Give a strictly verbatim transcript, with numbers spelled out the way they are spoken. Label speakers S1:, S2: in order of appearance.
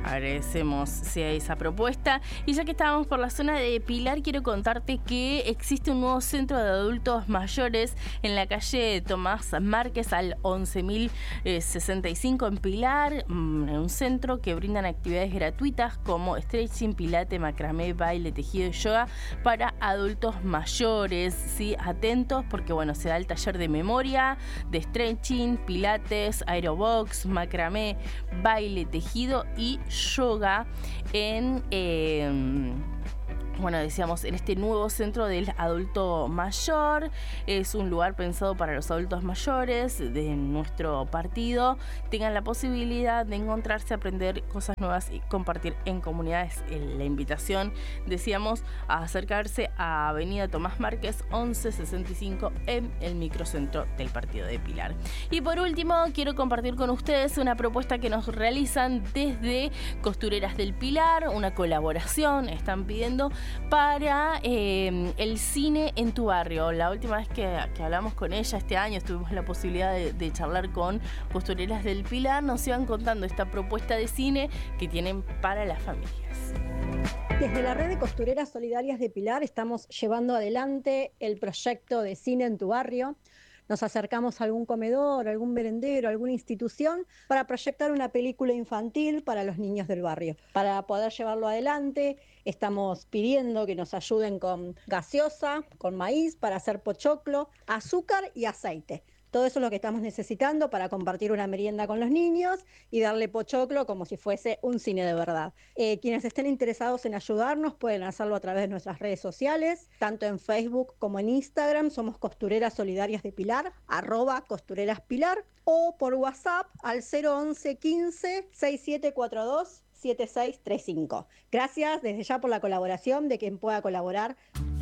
S1: Agradecemos sea esa propuesta. Y ya que estábamos por la zona de Pilar, quiero contarte que existe un nuevo centro de adultos mayores en la calle Tomás Márquez al once mil sesenta y cinco en Pilar, un centro que brindan actividades gratuitas como stretching, pilate, macramé, baile, tejido y yoga para adultos mayores. Sí, atentos porque bueno, se da el taller de memoria, de stretching, pilates, aerobox, macramé, baile, tejido y yoga en eh, bueno, decíamos, en este nuevo centro del adulto mayor. Es un lugar pensado para los adultos mayores de nuestro partido. Tengan la posibilidad de encontrarse, aprender cosas nuevas y compartir en comunidades. La invitación, decíamos, a acercarse a Avenida Tomás Márquez once sesenta y cinco en el microcentro del partido de Pilar. Y por último, quiero compartir con ustedes una propuesta que nos realizan desde Costureras del Pilar, una colaboración, están pidiendo para eh, el cine en tu barrio. La última vez que, que hablamos con ella este año, tuvimos la posibilidad de, de charlar con Costureras del Pilar, nos iban contando esta propuesta de cine que tienen para las familias.
S2: Desde la red de costureras solidarias de Pilar estamos llevando adelante el proyecto de cine en tu barrio. Nos acercamos a algún comedor, algún merendero, alguna institución para proyectar una película infantil para los niños del barrio. Para poder llevarlo adelante, estamos pidiendo que nos ayuden con gaseosa, con maíz para hacer pochoclo, azúcar y aceite. Todo eso es lo que estamos necesitando para compartir una merienda con los niños y darle pochoclo como si fuese un cine de verdad. Eh, quienes estén interesados en ayudarnos pueden hacerlo a través de nuestras redes sociales, tanto en Facebook como en Instagram. Somos Costureras Solidarias de Pilar, arroba Costureras Pilar, o por WhatsApp al cero once quince sesenta y siete cuarenta y dos setenta y seis treinta y cinco. Gracias desde ya por la colaboración de quien pueda colaborar.